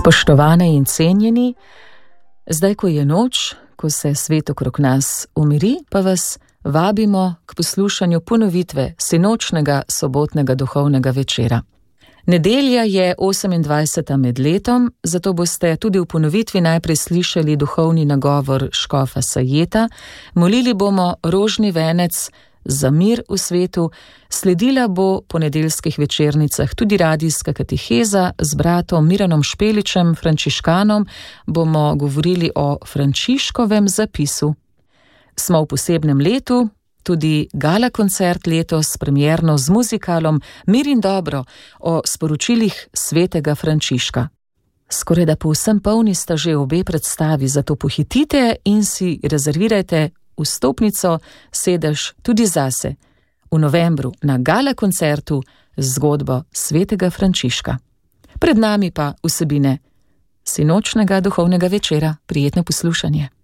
Spoštovane in cenjeni, zdaj, ko je noč, ko se svet okrog nas umiri, pa vas vabimo k poslušanju ponovitve sinočnega sobotnega duhovnega večera. Nedelja je 28. med letom, zato boste tudi v ponovitvi najprej slišali duhovni nagovor škofa Sajeta, molili bomo rožni venec za mir v svetu, sledila bo po nedeljskih večernicah tudi radijska kateheza z bratom Miranom Špeličem, frančiškanom, bomo govorili o Frančiškovem zapisu. Smo v posebnem letu, tudi gala koncert letos premierno z muzikalom Mir in dobro o sporočilih svetega Frančiška. Skorajda povsem polni sta že obe predstavi, zato pohitite in si rezervirajte vstopnico, sedež tudi zase. V novembru na gala koncertu z zgodbo svetega Frančiška. Pred nami pa vsebine sinočnega duhovnega večera. Prijetno poslušanje.